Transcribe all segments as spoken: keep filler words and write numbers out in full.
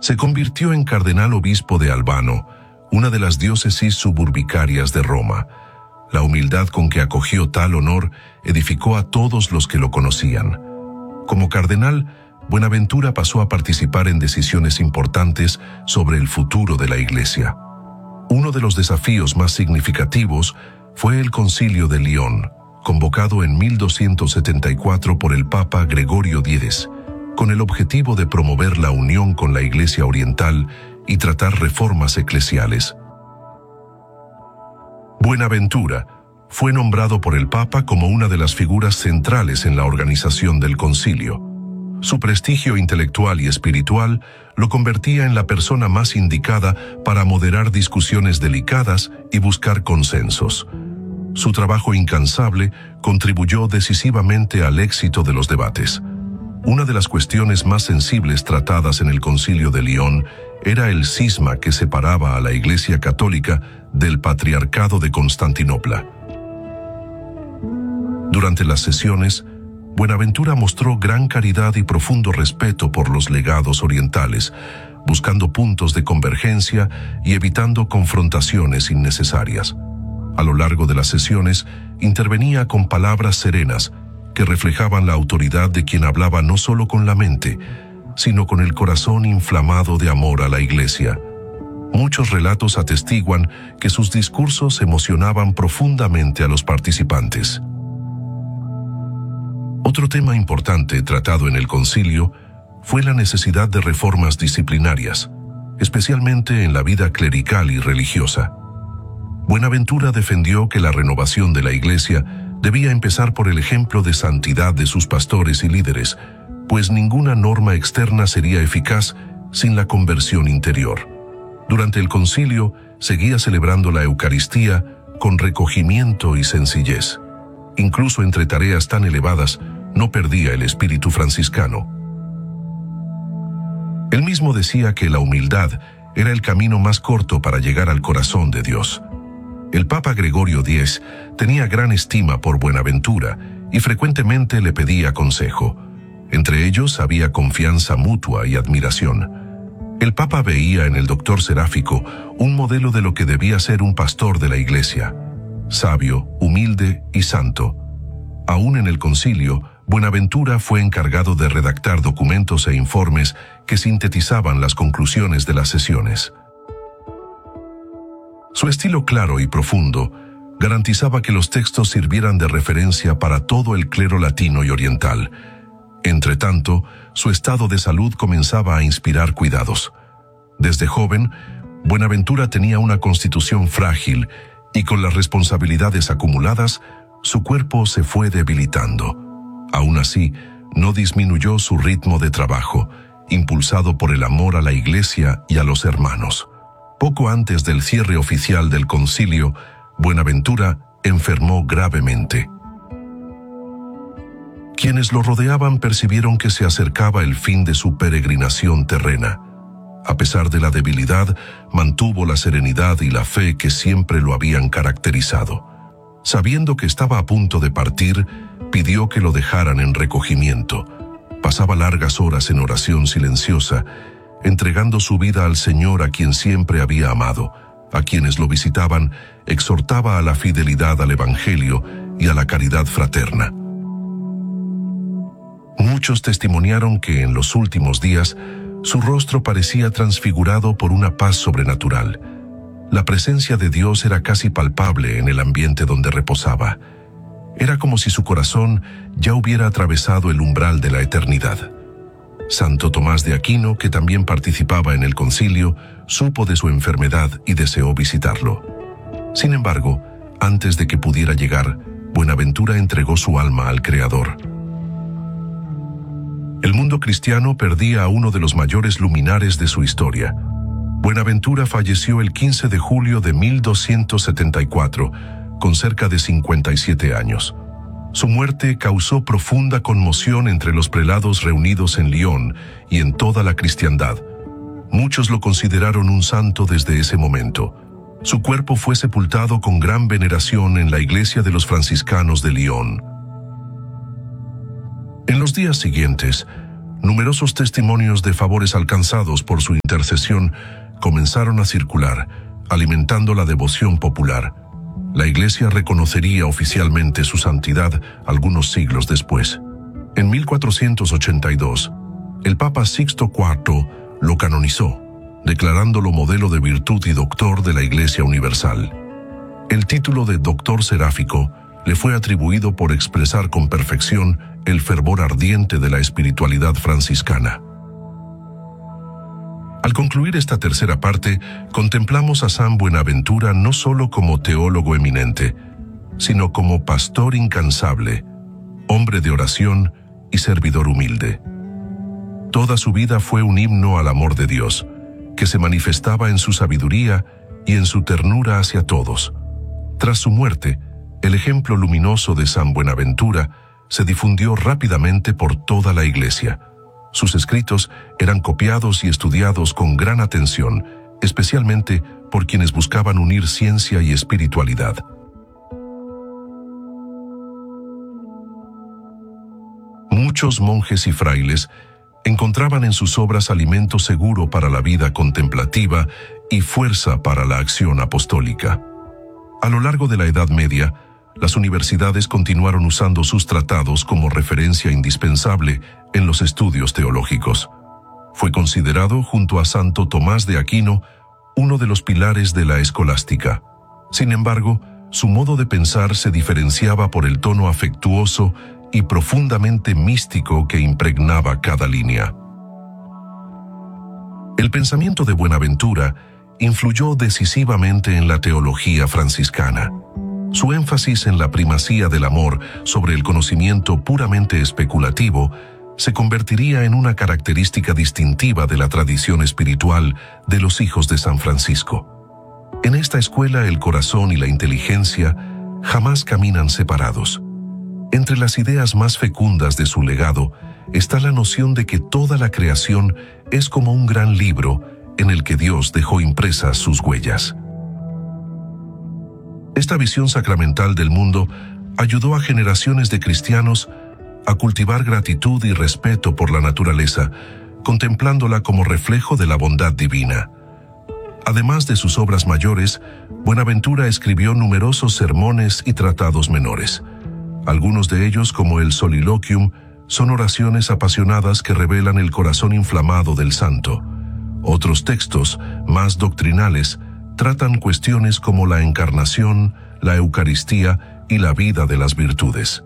Se convirtió en cardenal obispo de Albano, una de las diócesis suburbicarias de Roma. La humildad con que acogió tal honor edificó a todos los que lo conocían. Como cardenal, Buenaventura pasó a participar en decisiones importantes sobre el futuro de la Iglesia. Uno de los desafíos más significativos fue el Concilio de León, convocado en mil doscientos setenta y cuatro por el Papa Gregorio diez, con el objetivo de promover la unión con la Iglesia Oriental y tratar reformas eclesiales. Buenaventura fue nombrado por el Papa como una de las figuras centrales en la organización del concilio. Su prestigio intelectual y espiritual lo convertía en la persona más indicada para moderar discusiones delicadas y buscar consensos. Su trabajo incansable contribuyó decisivamente al éxito de los debates. Una de las cuestiones más sensibles tratadas en el Concilio de León era el cisma que separaba a la Iglesia Católica del Patriarcado de Constantinopla. Durante las sesiones, Buenaventura mostró gran caridad y profundo respeto por los legados orientales, buscando puntos de convergencia y evitando confrontaciones innecesarias. A lo largo de las sesiones, intervenía con palabras serenas que reflejaban la autoridad de quien hablaba no solo con la mente, sino con el corazón inflamado de amor a la Iglesia. Muchos relatos atestiguan que sus discursos emocionaban profundamente a los participantes. Otro tema importante tratado en el concilio fue la necesidad de reformas disciplinarias, especialmente en la vida clerical y religiosa. Buenaventura defendió que la renovación de la Iglesia debía empezar por el ejemplo de santidad de sus pastores y líderes, pues ninguna norma externa sería eficaz sin la conversión interior. Durante el concilio seguía celebrando la Eucaristía con recogimiento y sencillez. Incluso entre tareas tan elevadas, no perdía el espíritu franciscano. Él mismo decía que la humildad era el camino más corto para llegar al corazón de Dios. El Papa Gregorio diez tenía gran estima por Buenaventura y frecuentemente le pedía consejo. Entre ellos había confianza mutua y admiración. El Papa veía en el doctor Seráfico un modelo de lo que debía ser un pastor de la Iglesia, sabio, humilde y santo. Aún en el concilio, Buenaventura fue encargado de redactar documentos e informes que sintetizaban las conclusiones de las sesiones. Su estilo claro y profundo garantizaba que los textos sirvieran de referencia para todo el clero latino y oriental. Entretanto, su estado de salud comenzaba a inspirar cuidados. Desde joven, Buenaventura tenía una constitución frágil y con las responsabilidades acumuladas, su cuerpo se fue debilitando. Aún así, no disminuyó su ritmo de trabajo, impulsado por el amor a la Iglesia y a los hermanos. Poco antes del cierre oficial del concilio, Buenaventura enfermó gravemente. Quienes lo rodeaban percibieron que se acercaba el fin de su peregrinación terrena. A pesar de la debilidad, mantuvo la serenidad y la fe que siempre lo habían caracterizado. Sabiendo que estaba a punto de partir, pidió que lo dejaran en recogimiento. Pasaba largas horas en oración silenciosa, entregando su vida al Señor a quien siempre había amado. A quienes lo visitaban, exhortaba a la fidelidad al Evangelio y a la caridad fraterna. Muchos testimoniaron que en los últimos días su rostro parecía transfigurado por una paz sobrenatural. La presencia de Dios era casi palpable en el ambiente donde reposaba. Era como si su corazón ya hubiera atravesado el umbral de la eternidad. Santo Tomás de Aquino, que también participaba en el concilio, supo de su enfermedad y deseó visitarlo. Sin embargo, antes de que pudiera llegar, Buenaventura entregó su alma al Creador. El mundo cristiano perdía a uno de los mayores luminares de su historia. Buenaventura falleció el quince de julio de mil doscientos setenta y cuatro, con cerca de cincuenta y siete años. Su muerte causó profunda conmoción entre los prelados reunidos en Lyon y en toda la cristiandad. Muchos lo consideraron un santo desde ese momento. Su cuerpo fue sepultado con gran veneración en la iglesia de los franciscanos de Lyon. En los días siguientes, numerosos testimonios de favores alcanzados por su intercesión comenzaron a circular, alimentando la devoción popular. La Iglesia reconocería oficialmente su santidad algunos siglos después. En mil cuatrocientos ochenta y dos, el Papa Sixto cuarto lo canonizó, declarándolo modelo de virtud y doctor de la Iglesia Universal. El título de doctor seráfico le fue atribuido por expresar con perfección el fervor ardiente de la espiritualidad franciscana. Al concluir esta tercera parte, contemplamos a San Buenaventura no solo como teólogo eminente, sino como pastor incansable, hombre de oración y servidor humilde. Toda su vida fue un himno al amor de Dios, que se manifestaba en su sabiduría y en su ternura hacia todos. Tras su muerte, el ejemplo luminoso de San Buenaventura se difundió rápidamente por toda la Iglesia. Sus escritos eran copiados y estudiados con gran atención, especialmente por quienes buscaban unir ciencia y espiritualidad. Muchos monjes y frailes encontraban en sus obras alimento seguro para la vida contemplativa y fuerza para la acción apostólica. A lo largo de la Edad Media, las universidades continuaron usando sus tratados como referencia indispensable en los estudios teológicos. Fue considerado, junto a Santo Tomás de Aquino, uno de los pilares de la escolástica. Sin embargo, su modo de pensar se diferenciaba por el tono afectuoso y profundamente místico que impregnaba cada línea. El pensamiento de Buenaventura influyó decisivamente en la teología franciscana. Su énfasis en la primacía del amor sobre el conocimiento puramente especulativo se convertiría en una característica distintiva de la tradición espiritual de los hijos de San Francisco. En esta escuela el corazón y la inteligencia jamás caminan separados. Entre las ideas más fecundas de su legado está la noción de que toda la creación es como un gran libro en el que Dios dejó impresas sus huellas. Esta visión sacramental del mundo ayudó a generaciones de cristianos a cultivar gratitud y respeto por la naturaleza, contemplándola como reflejo de la bondad divina. Además de sus obras mayores, Buenaventura escribió numerosos sermones y tratados menores. Algunos de ellos, como el Soliloquium, son oraciones apasionadas que revelan el corazón inflamado del santo. Otros textos, más doctrinales, tratan cuestiones como la encarnación, la Eucaristía y la vida de las virtudes.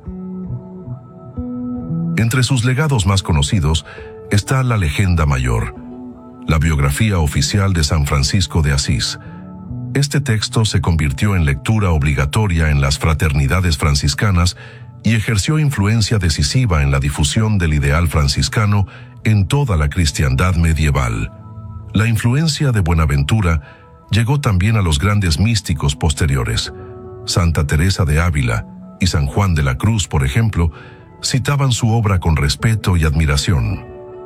Entre sus legados más conocidos está la Legenda Mayor, la biografía oficial de San Francisco de Asís. Este texto se convirtió en lectura obligatoria en las fraternidades franciscanas y ejerció influencia decisiva en la difusión del ideal franciscano en toda la cristiandad medieval. La influencia de Buenaventura llegó también a los grandes místicos posteriores. Santa Teresa de Ávila y San Juan de la Cruz, por ejemplo, citaban su obra con respeto y admiración.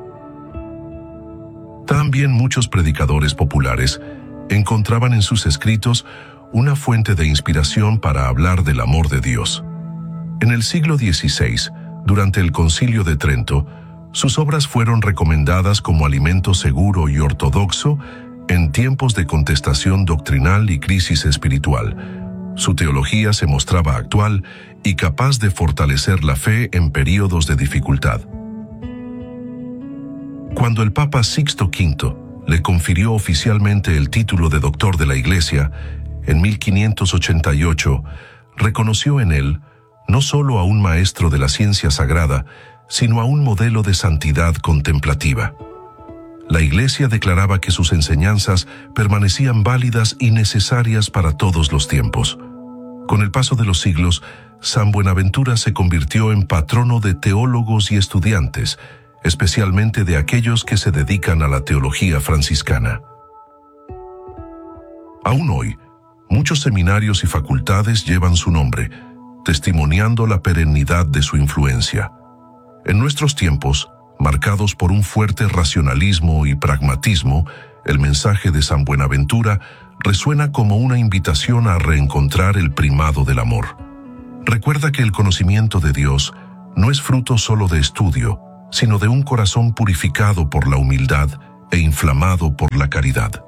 También muchos predicadores populares encontraban en sus escritos una fuente de inspiración para hablar del amor de Dios. En el siglo dieciséis, durante el Concilio de Trento, sus obras fueron recomendadas como alimento seguro y ortodoxo en tiempos de contestación doctrinal y crisis espiritual. Su teología se mostraba actual y capaz de fortalecer la fe en períodos de dificultad. Cuando el Papa Sixto quinto le confirió oficialmente el título de doctor de la Iglesia, en mil quinientos ochenta y ocho, reconoció en él no solo a un maestro de la ciencia sagrada, sino a un modelo de santidad contemplativa. La Iglesia declaraba que sus enseñanzas permanecían válidas y necesarias para todos los tiempos. Con el paso de los siglos, San Buenaventura se convirtió en patrono de teólogos y estudiantes, especialmente de aquellos que se dedican a la teología franciscana. Aún hoy, muchos seminarios y facultades llevan su nombre, testimoniando la perennidad de su influencia. En nuestros tiempos, marcados por un fuerte racionalismo y pragmatismo, el mensaje de San Buenaventura resuena como una invitación a reencontrar el primado del amor. Recuerda que el conocimiento de Dios no es fruto solo de estudio, sino de un corazón purificado por la humildad e inflamado por la caridad.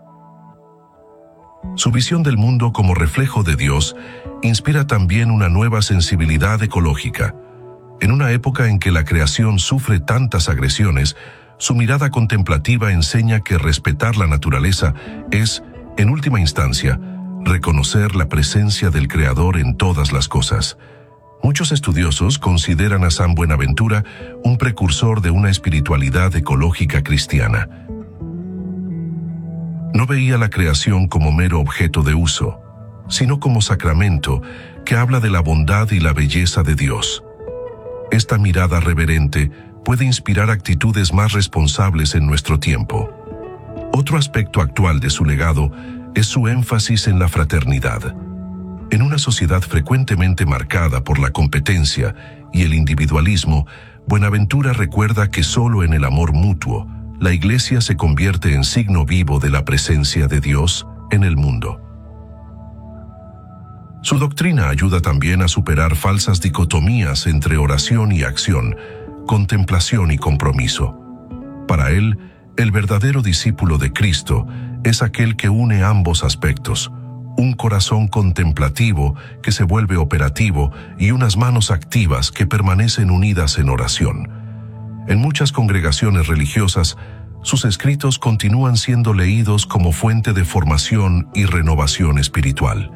Su visión del mundo como reflejo de Dios inspira también una nueva sensibilidad ecológica. En una época en que la creación sufre tantas agresiones, su mirada contemplativa enseña que respetar la naturaleza es, en última instancia, reconocer la presencia del Creador en todas las cosas. Muchos estudiosos consideran a San Buenaventura un precursor de una espiritualidad ecológica cristiana. No veía la creación como mero objeto de uso, sino como sacramento que habla de la bondad y la belleza de Dios. Esta mirada reverente puede inspirar actitudes más responsables en nuestro tiempo. Otro aspecto actual de su legado es su énfasis en la fraternidad. En una sociedad frecuentemente marcada por la competencia y el individualismo, Buenaventura recuerda que solo en el amor mutuo, la Iglesia se convierte en signo vivo de la presencia de Dios en el mundo. Su doctrina ayuda también a superar falsas dicotomías entre oración y acción, contemplación y compromiso. Para él, el verdadero discípulo de Cristo es aquel que une ambos aspectos, un corazón contemplativo que se vuelve operativo y unas manos activas que permanecen unidas en oración. En muchas congregaciones religiosas, sus escritos continúan siendo leídos como fuente de formación y renovación espiritual.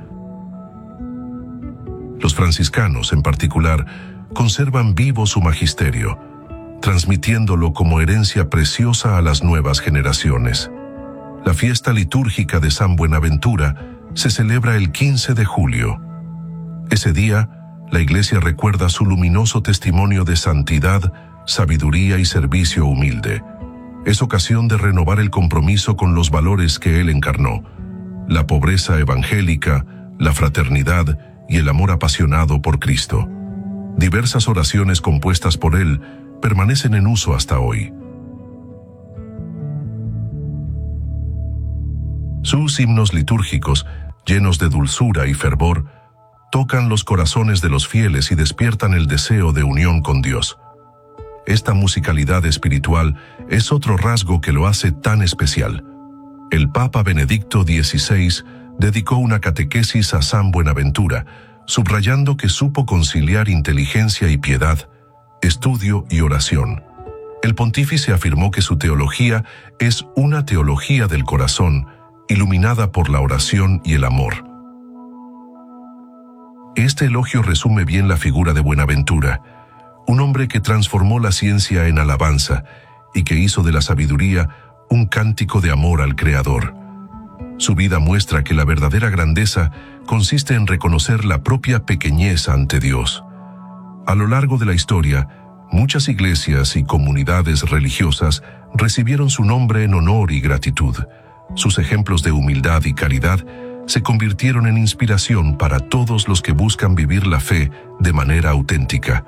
Los franciscanos, en particular, conservan vivo su magisterio, transmitiéndolo como herencia preciosa a las nuevas generaciones. La fiesta litúrgica de San Buenaventura se celebra el quince de julio. Ese día, la Iglesia recuerda su luminoso testimonio de santidad, sabiduría y servicio humilde. Es ocasión de renovar el compromiso con los valores que él encarnó: la pobreza evangélica, la fraternidad y el amor apasionado por Cristo. Diversas oraciones compuestas por él permanecen en uso hasta hoy. Sus himnos litúrgicos, llenos de dulzura y fervor, tocan los corazones de los fieles y despiertan el deseo de unión con Dios. Esta musicalidad espiritual es otro rasgo que lo hace tan especial. El Papa Benedicto dieciséis dedicó una catequesis a San Buenaventura, subrayando que supo conciliar inteligencia y piedad, estudio y oración. El pontífice afirmó que su teología es una teología del corazón, iluminada por la oración y el amor. Este elogio resume bien la figura de Buenaventura, un hombre que transformó la ciencia en alabanza y que hizo de la sabiduría un cántico de amor al Creador. Su vida muestra que la verdadera grandeza consiste en reconocer la propia pequeñez ante Dios. A lo largo de la historia, muchas iglesias y comunidades religiosas recibieron su nombre en honor y gratitud. Sus ejemplos de humildad y caridad se convirtieron en inspiración para todos los que buscan vivir la fe de manera auténtica.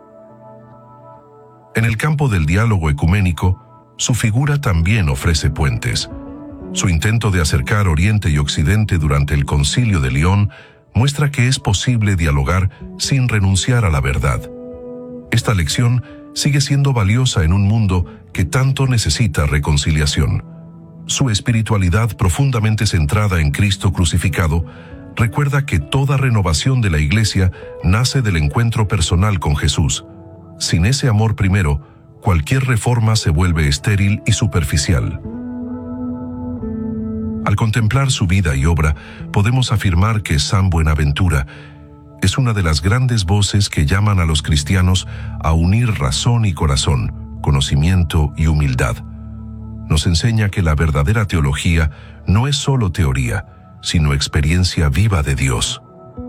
En el campo del diálogo ecuménico, su figura también ofrece puentes. Su intento de acercar Oriente y Occidente durante el Concilio de León muestra que es posible dialogar sin renunciar a la verdad. Esta lección sigue siendo valiosa en un mundo que tanto necesita reconciliación. Su espiritualidad profundamente centrada en Cristo crucificado recuerda que toda renovación de la Iglesia nace del encuentro personal con Jesús. Sin ese amor primero, cualquier reforma se vuelve estéril y superficial. Al contemplar su vida y obra, podemos afirmar que San Buenaventura es una de las grandes voces que llaman a los cristianos a unir razón y corazón, conocimiento y humildad. Nos enseña que la verdadera teología no es solo teoría, sino experiencia viva de Dios.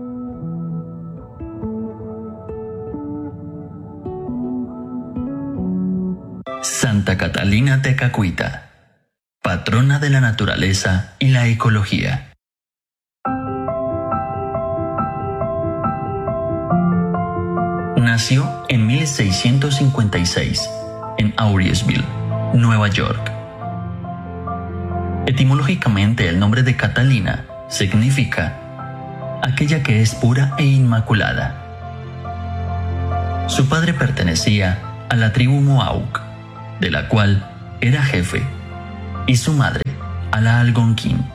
Santa Catalina Tekakwitha, patrona de la naturaleza y la ecología. Nació en mil seiscientos cincuenta y seis en Aurriesville, Nueva York. Etimológicamente, el nombre de Catalina significa aquella que es pura e inmaculada. Su padre pertenecía a la tribu Mohawk, de la cual era jefe, y su madre, a la Algonquin.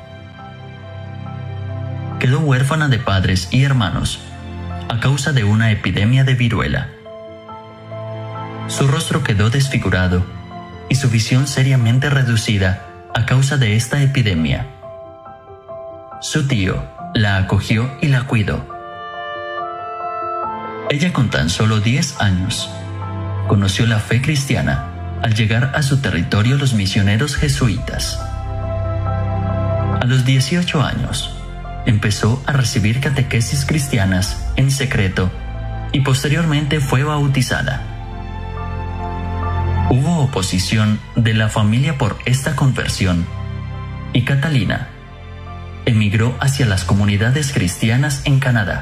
Quedó huérfana de padres y hermanos a causa de una epidemia de viruela. Su rostro quedó desfigurado y su visión seriamente reducida a causa de esta epidemia. Su tío la acogió y la cuidó. Ella, con tan solo diez años, conoció la fe cristiana al llegar a su territorio los misioneros jesuitas. A los dieciocho años, empezó a recibir catequesis cristianas en secreto y posteriormente fue bautizada. Hubo oposición de la familia por esta conversión y Catalina emigró hacia las comunidades cristianas en Canadá.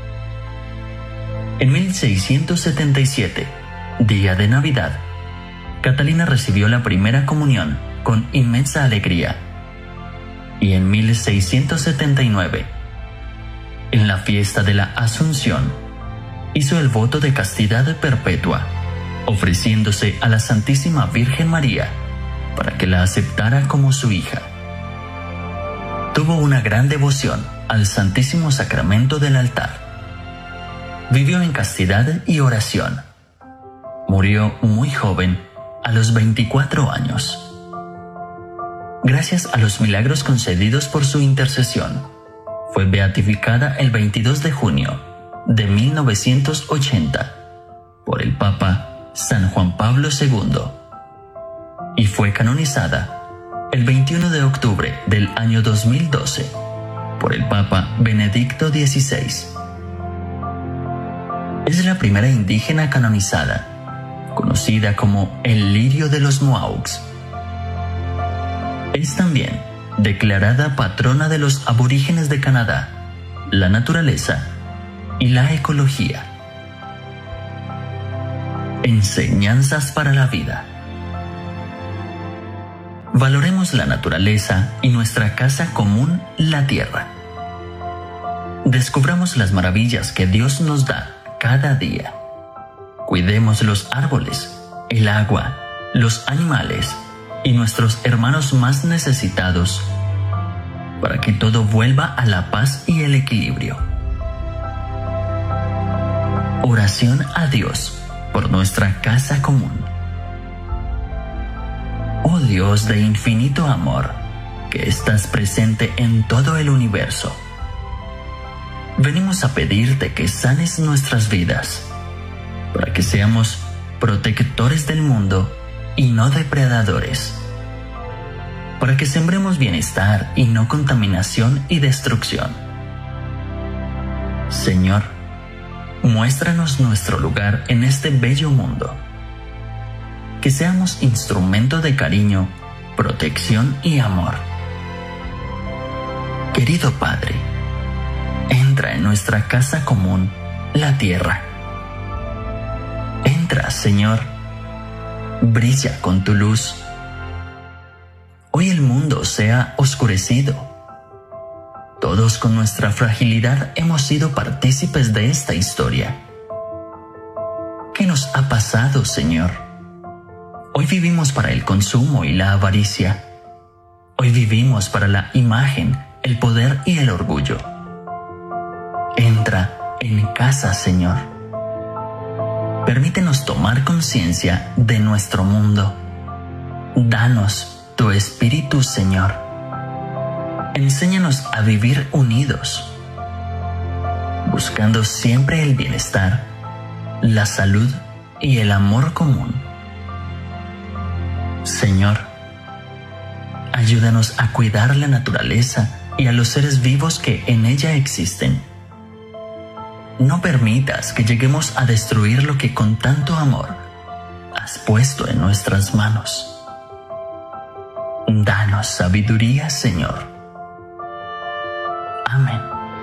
En mil seiscientos setenta y siete, día de Navidad, Catalina recibió la primera comunión con inmensa alegría. Y en mil seiscientos setenta y nueve, en la fiesta de la Asunción, hizo el voto de castidad perpetua, ofreciéndose a la Santísima Virgen María para que la aceptara como su hija. Tuvo una gran devoción al Santísimo Sacramento del altar. Vivió en castidad y oración. Murió muy joven, a los veinticuatro años. Gracias a los milagros concedidos por su intercesión, fue beatificada el veintidós de junio de mil novecientos ochenta por el Papa San Juan Pablo segundo y fue canonizada el veintiuno de octubre del año dos mil doce por el Papa Benedicto dieciséis. Es la primera indígena canonizada, conocida como el lirio de los Mohawks. Es también declarada patrona de los aborígenes de Canadá, la naturaleza y la ecología. Enseñanzas para la vida. Valoremos la naturaleza y nuestra casa común, la tierra. Descubramos las maravillas que Dios nos da cada día. Cuidemos los árboles, el agua, los animales y nuestros hermanos más necesitados, para que todo vuelva a la paz y el equilibrio. Oración a Dios por nuestra casa común. Oh Dios de infinito amor, que estás presente en todo el universo, venimos a pedirte que sanes nuestras vidas, para que seamos protectores del mundo y no depredadores, para que sembremos bienestar y no contaminación y destrucción. Señor, muéstranos nuestro lugar en este bello mundo, que seamos instrumento de cariño, protección y amor. Querido Padre, entra en nuestra casa común, la tierra. Entra, Señor, brilla con tu luz. Hoy el mundo se ha oscurecido. Todos con nuestra fragilidad hemos sido partícipes de esta historia. ¿Qué nos ha pasado, Señor? Hoy vivimos para el consumo y la avaricia. Hoy vivimos para la imagen, el poder y el orgullo. Entra en casa, Señor. Permítenos tomar conciencia de nuestro mundo. Danos tu Espíritu, Señor. Enséñanos a vivir unidos, buscando siempre el bienestar, la salud y el amor común. Señor, ayúdanos a cuidar la naturaleza y a los seres vivos que en ella existen. No permitas que lleguemos a destruir lo que con tanto amor has puesto en nuestras manos. Danos sabiduría, Señor. Amén.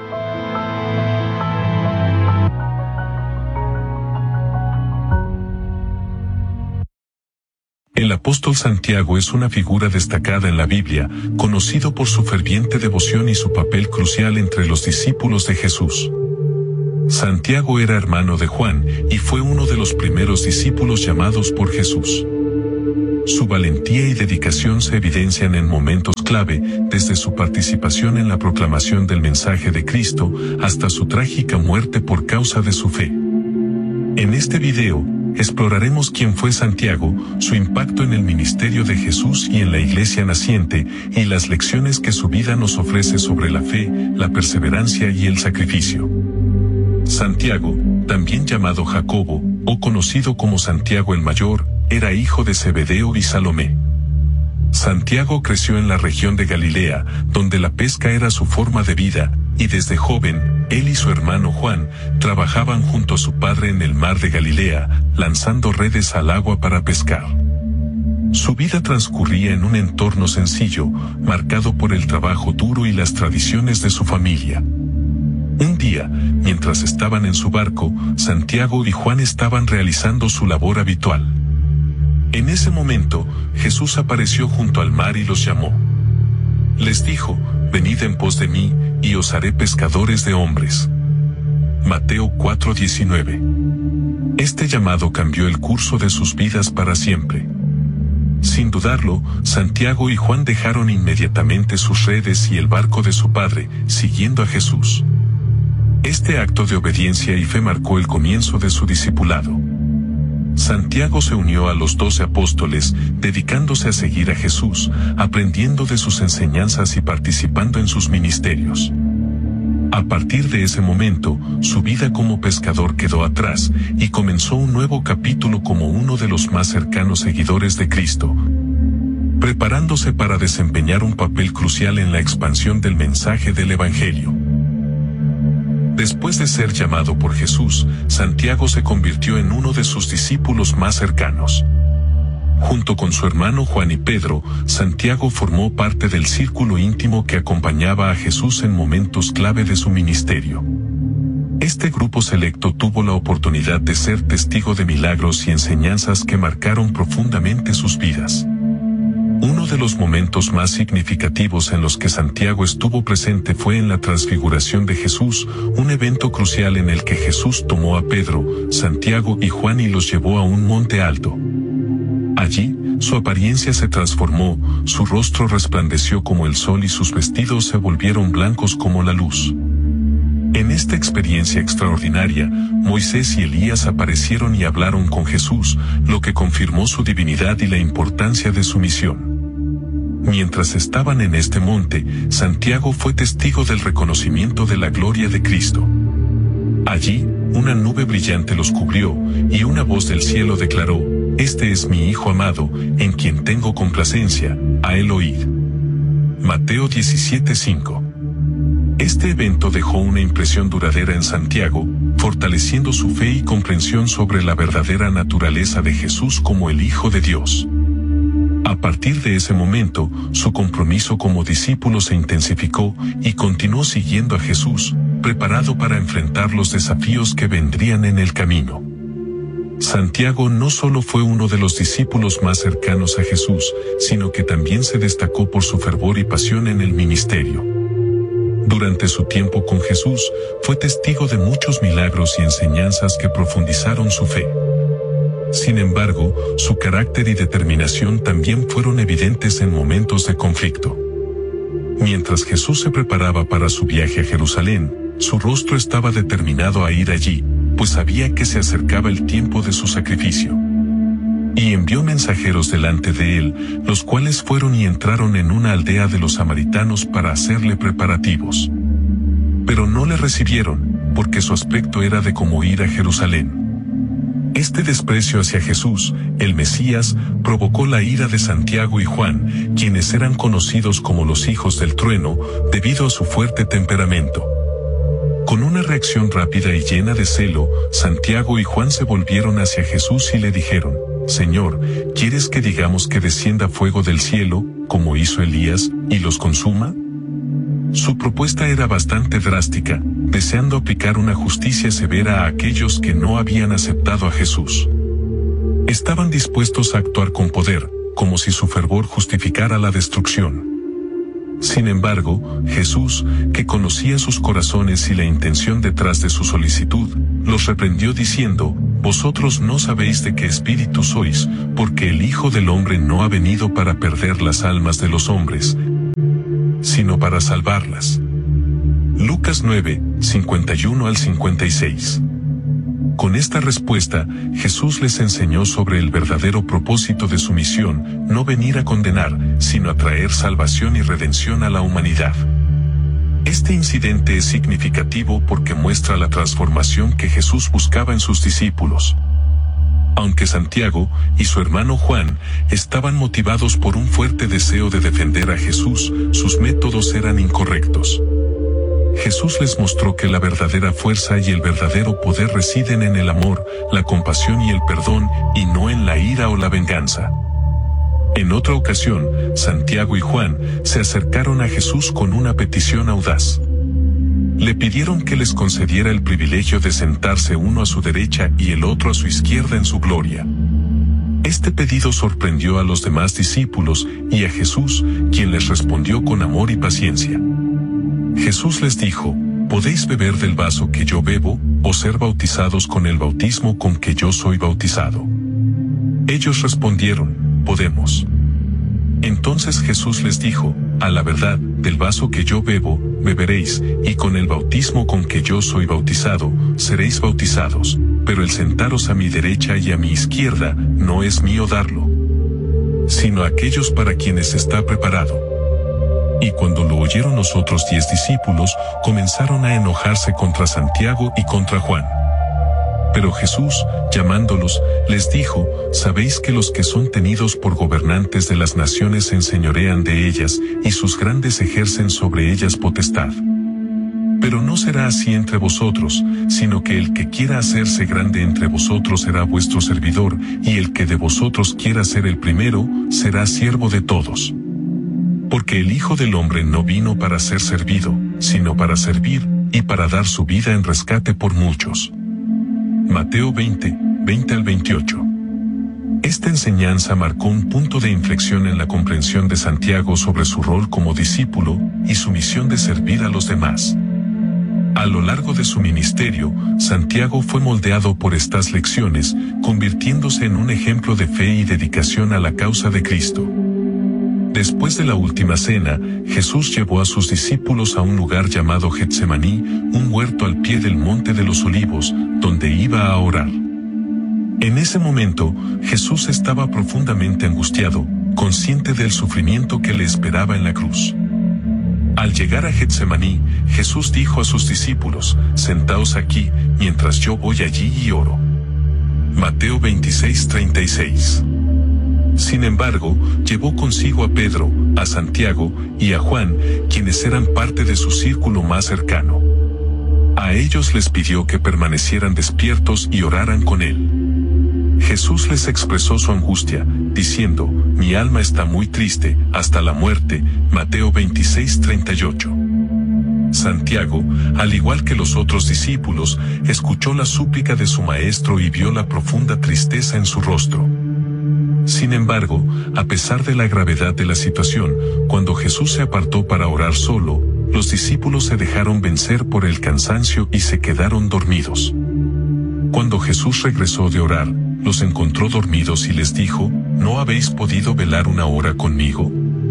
El apóstol Santiago es una figura destacada en la Biblia, conocido por su ferviente devoción y su papel crucial entre los discípulos de Jesús. Santiago era hermano de Juan y fue uno de los primeros discípulos llamados por Jesús. Su valentía y dedicación se evidencian en momentos clave, desde su participación en la proclamación del mensaje de Cristo hasta su trágica muerte por causa de su fe. En este video, exploraremos quién fue Santiago, su impacto en el ministerio de Jesús y en la iglesia naciente, y las lecciones que su vida nos ofrece sobre la fe, la perseverancia y el sacrificio. Santiago, también llamado Jacobo, o conocido como Santiago el Mayor, era hijo de Zebedeo y Salomé. Santiago creció en la región de Galilea, donde la pesca era su forma de vida, y desde joven, él y su hermano Juan, trabajaban junto a su padre en el mar de Galilea, lanzando redes al agua para pescar. Su vida transcurría en un entorno sencillo, marcado por el trabajo duro y las tradiciones de su familia. Un día, mientras estaban en su barco, Santiago y Juan estaban realizando su labor habitual. En ese momento, Jesús apareció junto al mar y los llamó. Les dijo, venid en pos de mí, y os haré pescadores de hombres. Mateo cuatro diecinueve. Este llamado cambió el curso de sus vidas para siempre. Sin dudarlo, Santiago y Juan dejaron inmediatamente sus redes y el barco de su padre, siguiendo a Jesús. Este acto de obediencia y fe marcó el comienzo de su discipulado. Santiago se unió a los doce apóstoles, dedicándose a seguir a Jesús, aprendiendo de sus enseñanzas y participando en sus ministerios. A partir de ese momento, su vida como pescador quedó atrás, y comenzó un nuevo capítulo como uno de los más cercanos seguidores de Cristo, preparándose para desempeñar un papel crucial en la expansión del mensaje del Evangelio. Después de ser llamado por Jesús, Santiago se convirtió en uno de sus discípulos más cercanos. Junto con su hermano Juan y Pedro, Santiago formó parte del círculo íntimo que acompañaba a Jesús en momentos clave de su ministerio. Este grupo selecto tuvo la oportunidad de ser testigo de milagros y enseñanzas que marcaron profundamente sus vidas. Uno de los momentos más significativos en los que Santiago estuvo presente fue en la transfiguración de Jesús, un evento crucial en el que Jesús tomó a Pedro, Santiago y Juan y los llevó a un monte alto. Allí, su apariencia se transformó, su rostro resplandeció como el sol y sus vestidos se volvieron blancos como la luz. En esta experiencia extraordinaria, Moisés y Elías aparecieron y hablaron con Jesús, lo que confirmó su divinidad y la importancia de su misión. Mientras estaban en este monte, Santiago fue testigo del reconocimiento de la gloria de Cristo. Allí, una nube brillante los cubrió, y una voz del cielo declaró, «Este es mi Hijo amado, en quien tengo complacencia, a él oíd». Mateo diecisiete cinco. Este evento dejó una impresión duradera en Santiago, fortaleciendo su fe y comprensión sobre la verdadera naturaleza de Jesús como el Hijo de Dios. A partir de ese momento, su compromiso como discípulo se intensificó y continuó siguiendo a Jesús, preparado para enfrentar los desafíos que vendrían en el camino. Santiago no solo fue uno de los discípulos más cercanos a Jesús, sino que también se destacó por su fervor y pasión en el ministerio. Durante su tiempo con Jesús, fue testigo de muchos milagros y enseñanzas que profundizaron su fe. Sin embargo, su carácter y determinación también fueron evidentes en momentos de conflicto. Mientras Jesús se preparaba para su viaje a Jerusalén, su rostro estaba determinado a ir allí, pues sabía que se acercaba el tiempo de su sacrificio. Y envió mensajeros delante de él, los cuales fueron y entraron en una aldea de los samaritanos para hacerle preparativos. Pero no le recibieron, porque su aspecto era de como ir a Jerusalén. Este desprecio hacia Jesús, el Mesías, provocó la ira de Santiago y Juan, quienes eran conocidos como los hijos del trueno, debido a su fuerte temperamento. Con una reacción rápida y llena de celo, Santiago y Juan se volvieron hacia Jesús y le dijeron, «Señor, ¿quieres que digamos que descienda fuego del cielo, como hizo Elías, y los consuma?» Su propuesta era bastante drástica, deseando aplicar una justicia severa a aquellos que no habían aceptado a Jesús. Estaban dispuestos a actuar con poder, como si su fervor justificara la destrucción. Sin embargo, Jesús, que conocía sus corazones y la intención detrás de su solicitud, los reprendió diciendo: Vosotros no sabéis de qué espíritu sois, porque el Hijo del Hombre no ha venido para perder las almas de los hombres, sino para salvarlas. Lucas nueve, cincuenta y uno al cincuenta y seis. Con esta respuesta, Jesús les enseñó sobre el verdadero propósito de su misión: no venir a condenar, sino a traer salvación y redención a la humanidad. Este incidente es significativo porque muestra la transformación que Jesús buscaba en sus discípulos. Aunque Santiago y su hermano Juan estaban motivados por un fuerte deseo de defender a Jesús, sus métodos eran incorrectos. Jesús les mostró que la verdadera fuerza y el verdadero poder residen en el amor, la compasión y el perdón, y no en la ira o la venganza. En otra ocasión, Santiago y Juan se acercaron a Jesús con una petición audaz. Le pidieron que les concediera el privilegio de sentarse uno a su derecha y el otro a su izquierda en su gloria. Este pedido sorprendió a los demás discípulos y a Jesús, quien les respondió con amor y paciencia. Jesús les dijo: ¿podéis beber del vaso que yo bebo, o ser bautizados con el bautismo con que yo soy bautizado? Ellos respondieron: podemos. Entonces Jesús les dijo: a la verdad, del vaso que yo bebo, beberéis, y con el bautismo con que yo soy bautizado, seréis bautizados, pero el sentaros a mi derecha y a mi izquierda, no es mío darlo, sino aquellos para quienes está preparado. Y cuando lo oyeron los otros diez discípulos, comenzaron a enojarse contra Santiago y contra Juan. Pero Jesús, llamándolos, les dijo: sabéis que los que son tenidos por gobernantes de las naciones se enseñorean de ellas, y sus grandes ejercen sobre ellas potestad. Pero no será así entre vosotros, sino que el que quiera hacerse grande entre vosotros será vuestro servidor, y el que de vosotros quiera ser el primero, será siervo de todos. Porque el Hijo del Hombre no vino para ser servido, sino para servir, y para dar su vida en rescate por muchos. Mateo veinte, veinte al veintiocho. Esta enseñanza marcó un punto de inflexión en la comprensión de Santiago sobre su rol como discípulo, y su misión de servir a los demás. A lo largo de su ministerio, Santiago fue moldeado por estas lecciones, convirtiéndose en un ejemplo de fe y dedicación a la causa de Cristo. Después de la última cena, Jesús llevó a sus discípulos a un lugar llamado Getsemaní, un huerto al pie del Monte de los Olivos, donde iba a orar. En ese momento, Jesús estaba profundamente angustiado, consciente del sufrimiento que le esperaba en la cruz. Al llegar a Getsemaní, Jesús dijo a sus discípulos: sentaos aquí, mientras yo voy allí y oro. Mateo veintiséis, treinta y seis. Sin embargo, llevó consigo a Pedro, a Santiago y a Juan, quienes eran parte de su círculo más cercano. A ellos les pidió que permanecieran despiertos y oraran con él. Jesús les expresó su angustia, diciendo: mi alma está muy triste, hasta la muerte. Mateo veintiséis, treinta y ocho. Santiago, al igual que los otros discípulos, escuchó la súplica de su maestro y vio la profunda tristeza en su rostro. Sin embargo, a pesar de la gravedad de la situación, cuando Jesús se apartó para orar solo, los discípulos se dejaron vencer por el cansancio y se quedaron dormidos. Cuando Jesús regresó de orar, los encontró dormidos y les dijo: ¿no habéis podido velar una hora conmigo?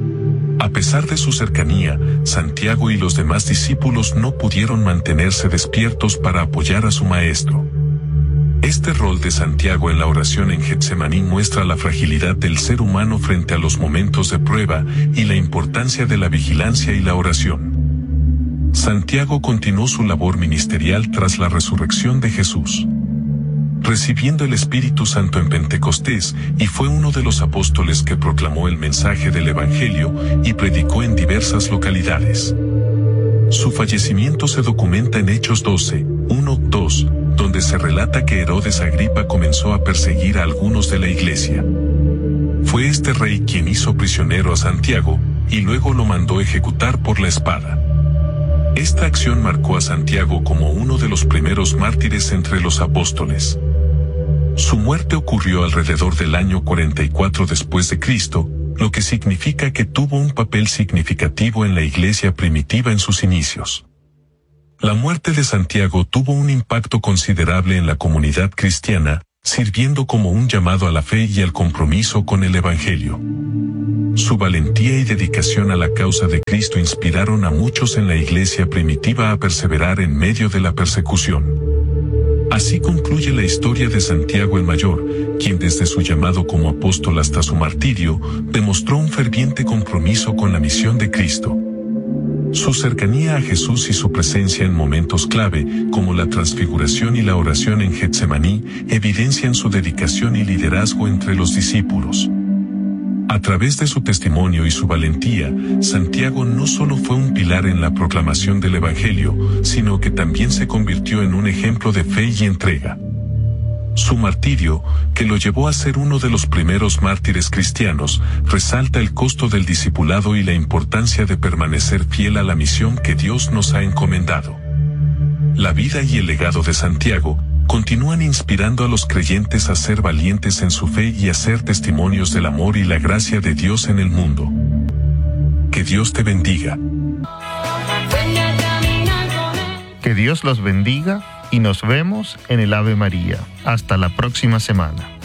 A pesar de su cercanía, Santiago y los demás discípulos no pudieron mantenerse despiertos para apoyar a su maestro. Este rol de Santiago en la oración en Getsemaní muestra la fragilidad del ser humano frente a los momentos de prueba y la importancia de la vigilancia y la oración. Santiago continuó su labor ministerial tras la resurrección de Jesús, recibiendo el Espíritu Santo en Pentecostés, y fue uno de los apóstoles que proclamó el mensaje del Evangelio y predicó en diversas localidades. Su fallecimiento se documenta en Hechos doce, uno, dos, donde se relata que Herodes Agripa comenzó a perseguir a algunos de la iglesia. Fue este rey quien hizo prisionero a Santiago, y luego lo mandó ejecutar por la espada. Esta acción marcó a Santiago como uno de los primeros mártires entre los apóstoles. Su muerte ocurrió alrededor del año cuarenta y cuatro después de Cristo, lo que significa que tuvo un papel significativo en la iglesia primitiva en sus inicios. La muerte de Santiago tuvo un impacto considerable en la comunidad cristiana, sirviendo como un llamado a la fe y al compromiso con el Evangelio. Su valentía y dedicación a la causa de Cristo inspiraron a muchos en la iglesia primitiva a perseverar en medio de la persecución. Así concluye la historia de Santiago el Mayor, quien desde su llamado como apóstol hasta su martirio, demostró un ferviente compromiso con la misión de Cristo. Su cercanía a Jesús y su presencia en momentos clave, como la transfiguración y la oración en Getsemaní, evidencian su dedicación y liderazgo entre los discípulos. A través de su testimonio y su valentía, Santiago no solo fue un pilar en la proclamación del Evangelio, sino que también se convirtió en un ejemplo de fe y entrega. Su martirio, que lo llevó a ser uno de los primeros mártires cristianos, resalta el costo del discipulado y la importancia de permanecer fiel a la misión que Dios nos ha encomendado. La vida y el legado de Santiago continúan inspirando a los creyentes a ser valientes en su fe y a ser testimonios del amor y la gracia de Dios en el mundo. Que Dios te bendiga. Que Dios los bendiga y nos vemos en el Ave María. Hasta la próxima semana.